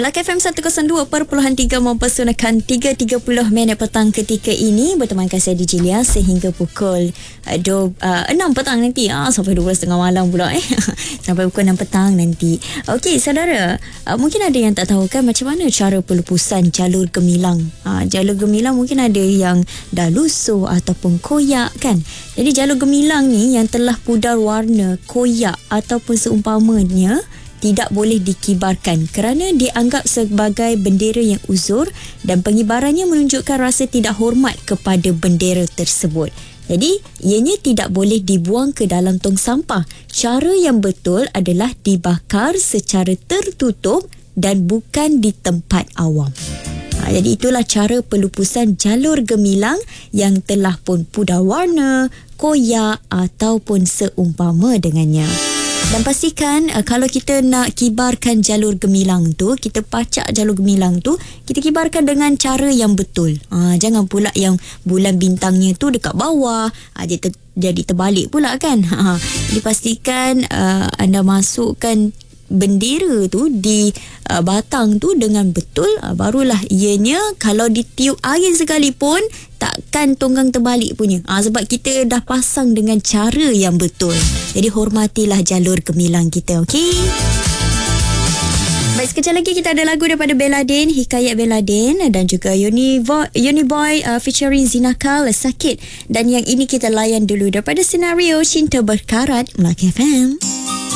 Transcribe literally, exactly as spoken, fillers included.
Melaka F M seratus dua perpuluhan tiga mempersonakan tiga tiga puluh minit petang ketika ini bertemankan saya di Jilia sehingga pukul uh, dua, uh, enam petang nanti ah, sampai dua belas tengah malam pula eh sampai pukul enam petang nanti. Okey saudara, uh, mungkin ada yang tak tahu kan macam mana cara pelupusan jalur gemilang. uh, Jalur gemilang mungkin ada yang dah lusuh ataupun koyak kan. Jadi jalur gemilang ni yang telah pudar warna, koyak ataupun seumpamanya tidak boleh dikibarkan kerana dianggap sebagai bendera yang uzur dan pengibarannya menunjukkan rasa tidak hormat kepada bendera tersebut. Jadi, ianya tidak boleh dibuang ke dalam tong sampah. Cara yang betul adalah dibakar secara tertutup dan bukan di tempat awam. Ha, jadi itulah cara pelupusan jalur gemilang yang telah pun pudar warna, koyak ataupun seumpama dengannya. Dan pastikan uh, kalau kita nak kibarkan jalur gemilang tu, kita pacak jalur gemilang tu, kita kibarkan dengan cara yang betul. Uh, jangan pula yang bulan bintangnya tu dekat bawah, uh, dia ter, jadi terbalik pula kan. Uh, jadi pastikan uh, anda masukkan bendera tu di uh, batang tu dengan betul, uh, barulah ianya kalau ditiup angin sekalipun takkan tonggang terbalik punya. Ah, sebab kita dah pasang dengan cara yang betul. Jadi hormatilah jalur gemilang kita, okey? Baik, sekejap lagi kita ada lagu daripada Beladin, Hikayat Beladin dan juga Uniboy, Uniboy uh, featuring Zinakal, Sakit. Dan yang ini kita layan dulu daripada senario Cinta Berkarat, Melaka F M.